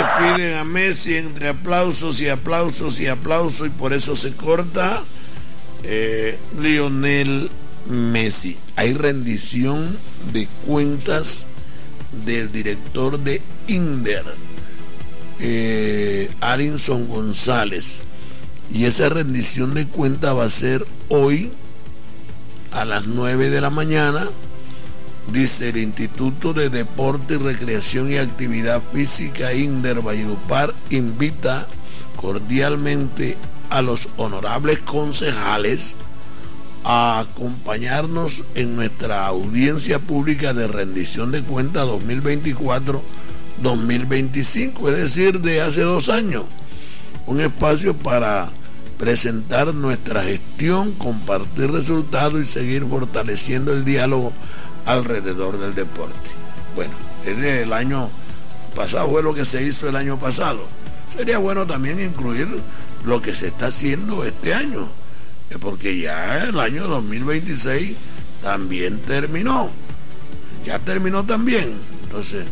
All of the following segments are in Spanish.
Despiden a Messi entre aplausos y aplausos y aplausos, y por eso se corta Lionel Messi. Hay rendición de cuentas del director de Inder, Arinson González, y esa rendición de cuentas va a ser hoy a las 9 de la mañana. Dice: el Instituto de Deporte, Recreación y Actividad Física Inder Valledupar invita cordialmente a los honorables concejales a acompañarnos en nuestra audiencia pública de rendición de cuentas 2024-2025, es decir, de hace 2 años. Un espacio para presentar nuestra gestión, compartir resultados y seguir fortaleciendo el diálogo alrededor del deporte. Bueno, desde el año pasado fue lo que se hizo el año pasado. Sería bueno también incluir lo que se está haciendo este año, porque ya el año 2026 también terminó. Ya terminó también. Entonces,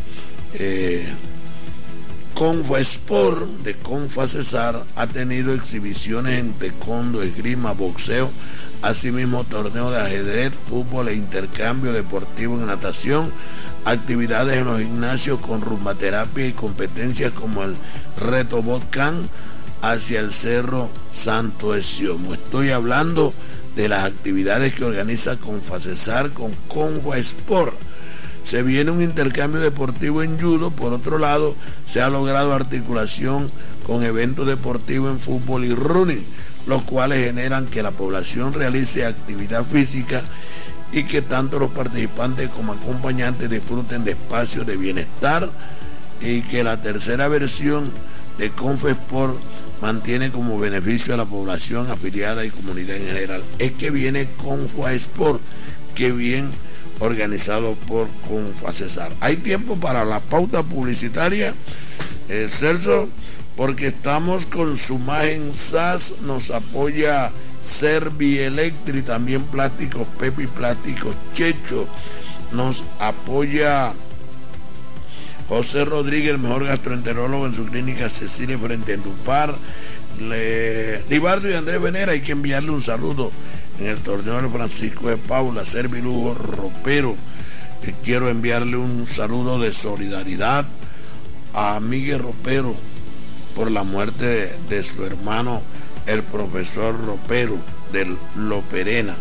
Confasport de Confacesar ha tenido exhibiciones en taekwondo, esgrima, boxeo, asimismo torneos de ajedrez, fútbol e intercambio deportivo en natación, actividades en los gimnasios con rumbaterapia y competencias como el reto Volcán hacia el Cerro Santo de Siomo. Estoy hablando de las actividades que organiza Confacesar con Confasport. Se viene un intercambio deportivo en judo. Por otro lado, se ha logrado articulación con eventos deportivos en fútbol y running, los cuales generan que la población realice actividad física y que tanto los participantes como acompañantes disfruten de espacios de bienestar, y que la tercera versión de Confasport mantiene como beneficio a la población afiliada y comunidad en general. Es que viene Confasport, que bien organizado por Confacesar. Hay tiempo para la pauta publicitaria, Celso, porque estamos con Sumagen SAS, nos apoya Servielectric, también Plásticos Pepe y Plásticos Checho, nos apoya José Rodríguez, el mejor gastroenterólogo en su clínica Cecilia frente a Valledupar. Libardo y Andrés Venera, hay que enviarle un saludo en el torneo de Francisco de Paula. Servilujo Ropero, quiero enviarle un saludo de solidaridad a Miguel Ropero por la muerte de su hermano, el profesor Ropero del Loperena.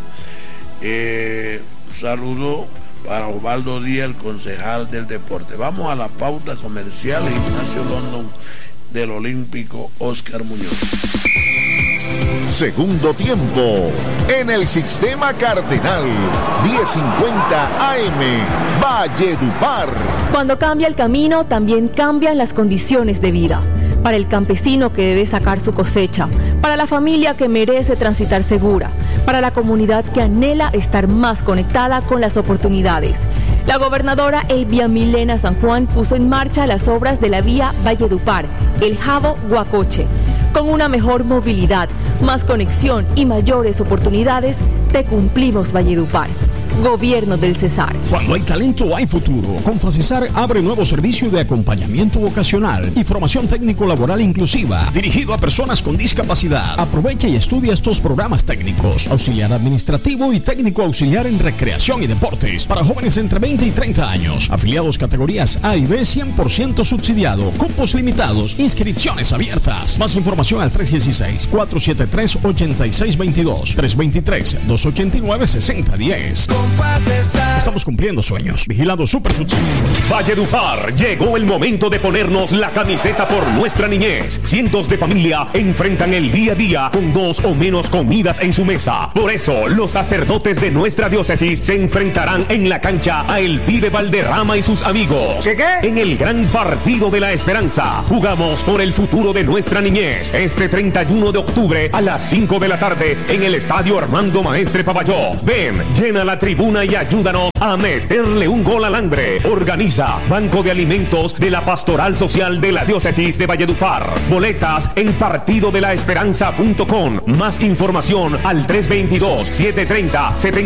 Saludo para Osvaldo Díaz, el concejal del deporte. Vamos a la pauta comercial. Ignacio London del Olímpico, Oscar Muñoz. Segundo tiempo en el Sistema Cardenal 1050 AM Valledupar. Cuando cambia el camino, también cambian las condiciones de vida. Para el campesino que debe sacar su cosecha, para la familia que merece transitar segura, para la comunidad que anhela estar más conectada con las oportunidades. La gobernadora Elvia Milena San Juan puso en marcha las obras de la vía Valledupar, El Jabo Guacoche. Con una mejor movilidad, más conexión y mayores oportunidades, te cumplimos, Valledupar. Gobierno del Cesar. Cuando hay talento, hay futuro. Confacesar abre nuevo servicio de acompañamiento vocacional y formación técnico-laboral inclusiva, dirigido a personas con discapacidad. Aprovecha y estudia estos programas técnicos: auxiliar administrativo y técnico auxiliar en recreación y deportes, para jóvenes entre 20 y 30 años. Afiliados categorías A y B, 100% subsidiado. Cupos limitados. Inscripciones abiertas. Más información al 316-473-8622. 323-289-6010. Estamos cumpliendo sueños. Vigilando Super Subsidio. Valledupar, llegó el momento de ponernos la camiseta por nuestra niñez. Cientos de familias enfrentan el día a día con 2 o menos comidas en su mesa. Por eso, los sacerdotes de nuestra diócesis se enfrentarán en la cancha a El Vive Valderrama y sus amigos. ¿Qué? En el gran partido de la esperanza. Jugamos por el futuro de nuestra niñez. Este 31 de octubre a las 5 de la tarde en el Estadio Armando Maestre Pavalló. Ven, llena la tribuna y ayúdanos a meterle un gol al hambre. Organiza Banco de Alimentos de la Pastoral Social de la Diócesis de Valledupar. Boletas en partidodelaesperanza.com. Más información al 322-730-70.